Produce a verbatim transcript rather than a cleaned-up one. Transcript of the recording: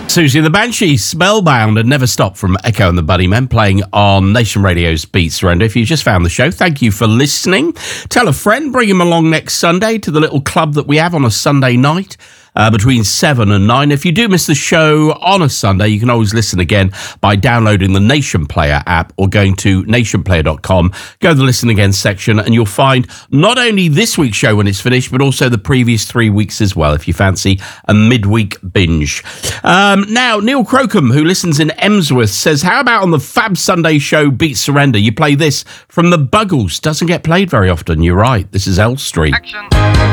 Susie and the Banshees, Spellbound, and Never Stop from Echo and the Bunnymen, playing on Nation Radio's Beat Surrender. If you just found the show, thank you for listening. Tell a friend, bring him along next Sunday to the little club that we have on a Sunday night. Uh, between seven and nine. If you do miss the show on a Sunday, you can always listen again by downloading the Nation Player app or going to nation player dot com. Go to the Listen Again section and you'll find not only this week's show when it's finished, but also the previous three weeks as well, if you fancy a midweek binge. Um, now, Neil Crocombe, who listens in Emsworth, says, how about on the Fab Sunday show Beat Surrender? You play this from the Buggles. Doesn't get played very often. You're right. This is Elstree. Action.